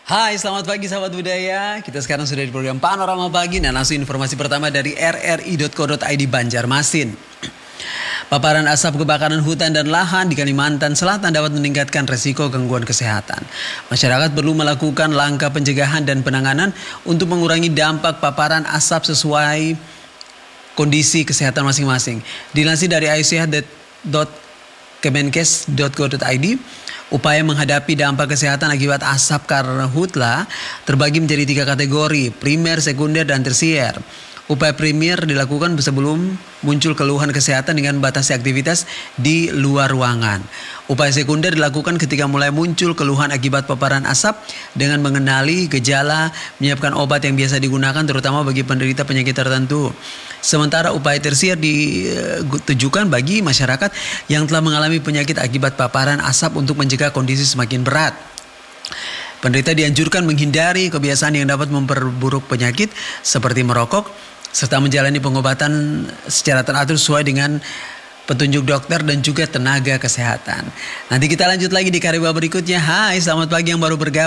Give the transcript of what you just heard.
Hai, selamat pagi sahabat budaya. Kita sekarang sudah di program Panorama Pagi dan langsung informasi pertama dari rri.co.id Banjarmasin. Paparan asap kebakaran hutan dan lahan di Kalimantan Selatan dapat meningkatkan resiko gangguan kesehatan. Masyarakat perlu melakukan langkah pencegahan dan penanganan untuk mengurangi dampak paparan asap sesuai kondisi kesehatan masing-masing. Dilansir dari aisyah.kemenkes.go.id, upaya menghadapi dampak kesehatan akibat asap karhutla terbagi menjadi 3 kategori, primer, sekunder, dan tersier. Upaya primer dilakukan sebelum muncul keluhan kesehatan dengan batasi aktivitas di luar ruangan. Upaya sekunder dilakukan ketika mulai muncul keluhan akibat paparan asap dengan mengenali gejala, menyiapkan obat yang biasa digunakan terutama bagi penderita penyakit tertentu. Sementara upaya tersier ditujukan bagi masyarakat yang telah mengalami penyakit akibat paparan asap untuk mencegah kondisi semakin berat. Penderita dianjurkan menghindari kebiasaan yang dapat memperburuk penyakit seperti merokok, serta menjalani pengobatan secara teratur sesuai dengan petunjuk dokter dan juga tenaga kesehatan. Nanti kita lanjut lagi di Kariba berikutnya. Hai, selamat pagi yang baru bergabung.